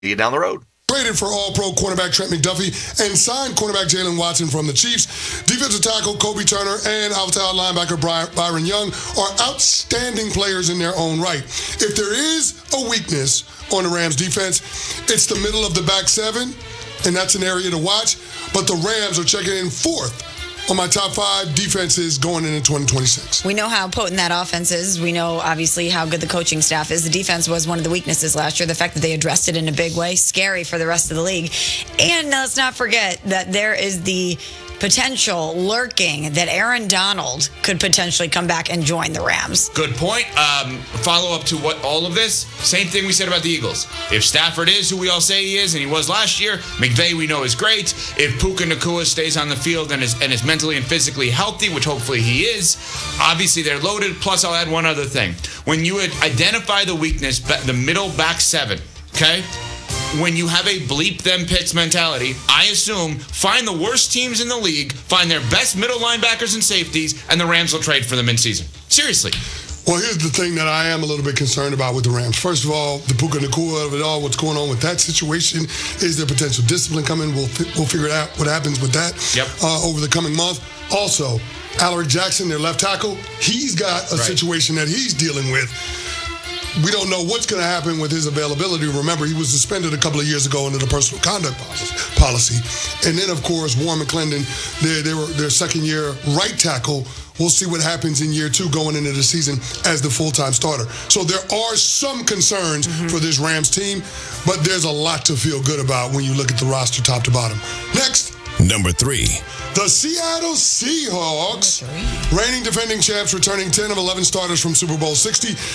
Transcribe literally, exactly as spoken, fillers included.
you down the road. Traded for All-Pro cornerback Trent McDuffie and signed cornerback Jalen Watson from the Chiefs. Defensive tackle Kobe Turner and outside linebacker Byron Young are outstanding players in their own right. If there is a weakness on the Rams defense, it's the middle of the back seven, and that's an area to watch. But the Rams are checking in fourth on my top five defenses going into twenty twenty-six. We know how potent that offense is. We know, obviously, how good the coaching staff is. The defense was one of the weaknesses last year. The fact that they addressed it in a big way, scary for the rest of the league. And let's not forget that there is the potential lurking that Aaron Donald could potentially come back and join the Rams. Good point. Um, follow up to what all of this, same thing we said about the Eagles. If Stafford is who we all say he is, and he was last year, McVay we know is great. If Puka Nacua stays on the field and is, and is mentally and physically healthy, which hopefully he is, obviously they're loaded. Plus, I'll add one other thing. When you identify the weakness, the middle back seven, okay? When you have a bleep them picks mentality, I assume find the worst teams in the league, find their best middle linebackers and safeties, and the Rams will trade for them in season. Seriously. Well, here's the thing that I am a little bit concerned about with the Rams. First of all, the Puka Nacua of it all, what's going on with that situation? Is there potential discipline coming? We'll we'll figure it out what happens with that yep. uh, over the coming month. Also, Alaric Jackson, their left tackle, he's got a right. situation that he's dealing with. We don't know what's going to happen with his availability. Remember, he was suspended a couple of years ago under the personal conduct policy. And then, of course, Warren McClendon, their, their, their second-year right tackle. We'll see what happens in year two going into the season as the full-time starter. So there are some concerns mm-hmm. for this Rams team, but there's a lot to feel good about when you look at the roster top to bottom. Next. Number three. The Seattle Seahawks, reigning defending champs, returning ten of eleven starters from Super Bowl sixty.